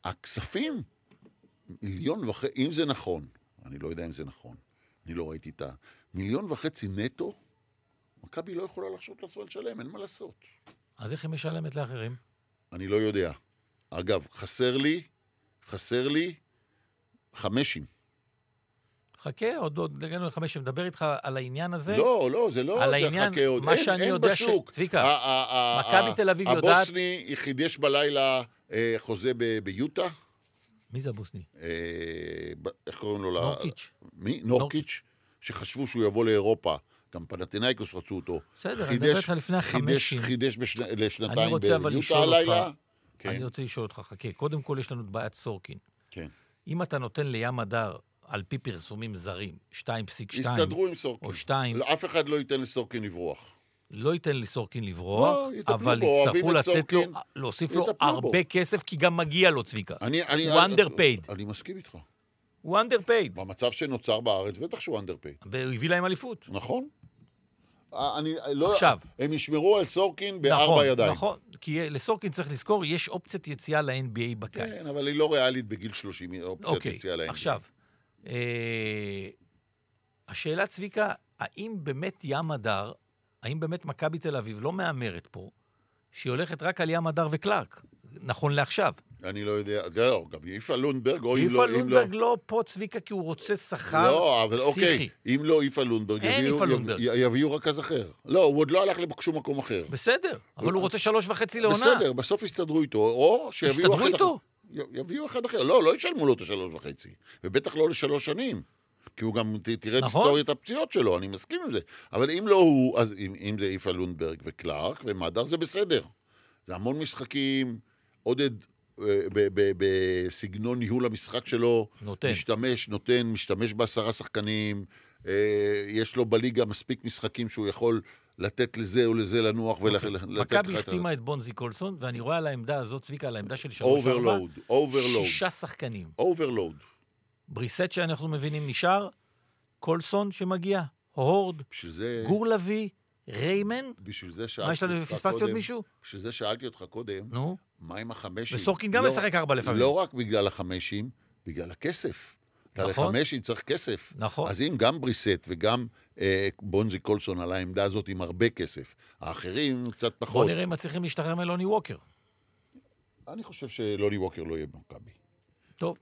הכספים, 1.5 מיליון, אם זה נכון, אני לא יודע אם זה נכון, אני לא ראיתי את 1.5 מיליון נטו, מכבי לא יכולה לחשוב לעצמה לשלם, אין מה לעשות. אז איך היא משלמת לאחרים? אני לא יודע. אגב, חסר לי 50. חכה, עוד הגענו ל-5, שמדבר איתך על העניין הזה. לא, זה לא על העניין, חכה עוד. מה שאני יודע צביקה, מכבי תל אביב יודעת... הבוסני חידש בלילה חוזה ביוטה. מי זה הבוסני? איך קוראים לו? נורקיץ'. מי? נורקיץ', שחשבו שהוא יבוא לאירופה. גם פנתינייקוס רצו אותו. בסדר, אני מדבר איתך לפני 5 שנים. חידש לשנתיים ביוטה הלילה. אני רוצה לשאול אותך, חכה. קודם כל יש לנו את בעיית סורקין. כן. אם אתה נותן לים הדר, על פי פרסומים זרים, 2.2, יסתדרו עם סורקין. או 2, אף אחד לא ייתן לסורקין לברוח. לא ייתן לסורקין לברוח, לא, אבל יצטרכו לתת לו, להוסיף לו הרבה כסף, כי גם מגיע לו צביקה. הוא underpaid. אני מסכים איתך. הוא underpaid. במצב שנוצר בארץ, בטח שהוא underpaid. הוא הביא להם אליפות. נכון. עכשיו. הם ישמרו על סורקין ב4 ידיים. נכון, כי לסורקין צריך לזכור, יש אופציית יציאה ל-NBA בקיץ. כן, אבל היא לא ריאלית בגיל 30, אופציית יציאה ל-NBA. עכשיו, השאלה צביקה, האם באמת ים הדר, האם באמת מכבי תל אביב לא מאמרת פה, שהיא הולכת רק על ים הדר וקלארק, נכון לעכשיו? אני לא יודע, זה לא, גם איפה לונדברג, או אם לא... איפה לונדברג לא פה צביקה, כי הוא רוצה שכר פסיכי. לא, אבל אוקיי, אם לא איפה לונדברג, יביאו רכז אחר. לא, הוא עוד לא הלך לשום מקום אחר. בסדר, אבל הוא רוצה 3.5 לעונה. בסדר, בסוף יסתדרו איתו, או שיביאו אחד אחר. יביאו אחד אחר, לא ישלמו לו את 3.5, ובטח לא ל3 שנים. כי הוא גם תראה את היסטוריית הפציעות שלו, אני מסכים עם זה. אבל אם לא הוא, אז אם זה איפה לונדברג וקלארק ומדר, זה בסדר. זה המון משחקים, עודד בסגנון ניהול המשחק שלו, משתמש ב10 שחקנים, יש לו בליגה מספיק משחקים שהוא יכול לתת לזה או לזה לנוח ולתת... מכבי החתימה את בונזי קולסון, ואני רואה על העמדה הזאת, צביקה, על העמדה של 3-4, 6 שחקנים. אוברלוד. בריסט שאנחנו מבינים נשאר, קולסון שמגיע, הורד, גור לוי, ריימן. מה יש לנו, פספסתי עוד מישהו? בשביל זה שאלתי אותך קודם, מה עם החמשים? וסורקין גם משחק 4 לפעמים. לא רק בגלל החמשים, בגלל הכסף. אתה לחמשים צריך כסף. נכון. אז אם גם בריסט וגם בונזי קולסון על העמדה הזאת עם הרבה כסף, האחרים קצת פחות. בוא נראה אם מצליחים להשתחרר מלוני ווקר. אני חושב שלוני ווקר לא יהיה במכבי. טוב.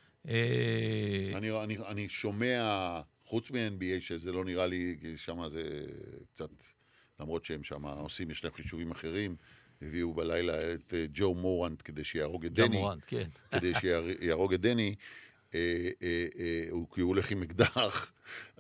אני שומע, חוץ מ-NBA, שזה לא נראה לי, כי שם זה קצת, למרות שהם שם עושים, יש להם חישובים אחרים, הביאו בלילה את ג'ו מורנט כדי שיהרוג את דני. ג'ו מורנט, כן. כדי שיהרוג את דני, כי הוא הולך עם אקדח.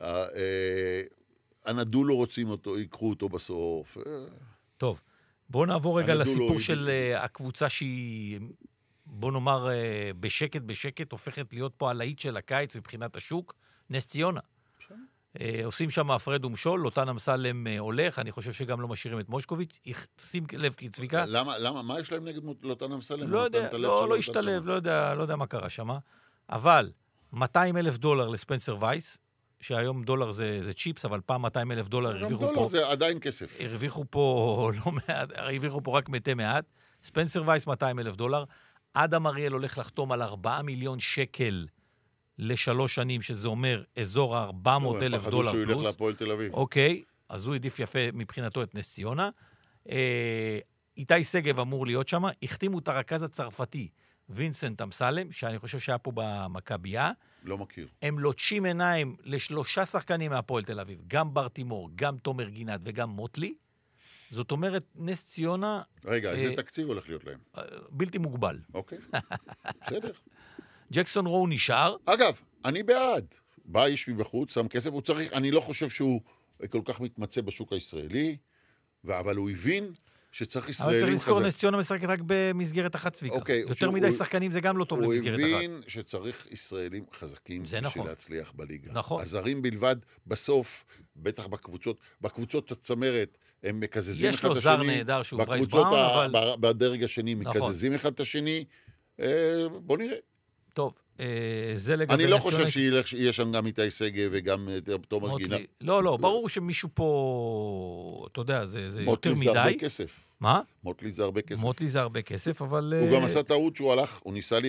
הנדולו רוצים אותו, ייקחו אותו בסוף. טוב, בואו נעבור רגע לסיפור של הקבוצה שהיא... בוא נאמר, בשקט, הופכת להיות פה הלהיט של הקיץ מבחינת השוק, נס ציונה. עושים שם הפרד ומשול, לוטן אמסלם הולך, אני חושב שגם לא משאירים את מושקוביץ', שים לב צביקה. למה? מה יש להם נגד לוטן אמסלם? לא יודע, לא השתלב, לא יודע מה קרה שם. אבל $200,000 לספנסר וייס, שהיום דולר זה צ'יפס, אבל פעם $200,000 הרוויחו פה. דולר זה עדיין כסף. הרוויחו פה לא מעט, הרוויחו פה רק מתי מעט. ספנסר וייס $200,000. אדם אריאל הולך לחתום על 4 מיליון שקל ל3 שנים, שזה אומר אזור $400,000 פחדו שהוא ילך להפועל תל אביב. אוקיי, אז הוא עדיף יפה מבחינתו את נס ציונה. איתי סגב אמור להיות שם, החתימו את הרכז הצרפתי, וינסנט אמסלם, שאני חושב שהיה פה במכבייה. לא מכיר. הם לוטשים עיניים ל3 שחקנים מהפועל תל אביב, גם ברטימור, גם תומר גינת וגם מוטלי. זאת אומרת, נס ציונה... רגע, איזה תקציב הולך להיות להם? בלתי מוגבל. אוקיי, בסדר. ג'קסון רו נשאר. אגב, אני בעד. בא איש מבחוץ, שם כסף, הוא צריך, אני לא חושב שהוא כל כך מתמצא בשוק הישראלי, אבל הוא הבין שצריך ישראלים חזק. אבל צריך לזכור, נס ציונה משחקת רק במסגרת אחת צביקה. יותר מדי שחקנים זה גם לא טוב למסגרת אחת. הוא הבין שצריך ישראלים חזקים בשביל להצליח בליגה. נכון. הזרים בלבד, בסוף, בטח בקבוצות הצמרת, הם מקזזים אחד את השני. יש לו זר נהדר שהוא ברייס בראון, אבל... בדרג השני מקזזים אחד את השני. בוא נראה. טוב, זה לגבי... אני לא חושב שיש שם גם איתי סגב וגם תומר גינה. לא, ברור שמישהו פה, אתה יודע, זה יותר מדי. מוטלי זה הרבה כסף. מה? מוטלי זה הרבה כסף. מוטלי זה הרבה כסף, אבל... הוא גם עשה טעות שהוא הלך, הוא ניסה